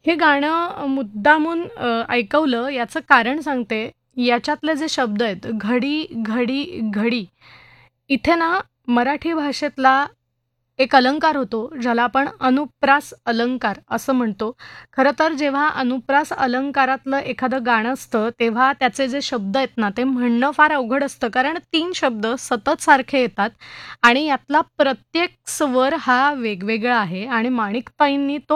हे गाणं मुद्दामून ऐकवलं याचं कारण सांगते. याच्यातले जे शब्द आहेत, घडी, घडी, घडी. इथे ना मराठी भाषेतला एक अलंकार होतो, ज्याला आपण अनुप्रास अलंकार असं म्हणतो. खरं तर जेव्हा अनुप्रास अलंकारातलं एखादं गाणं असतं, तेव्हा त्याचे जे शब्द आहेत ना, ते म्हणणं फार अवघड असतं. कारण 3 शब्द सतत सारखे येतात आणि यातला प्रत्येक स्वर हा वेगवेगळा आहे आणि माणिकताईंनी तो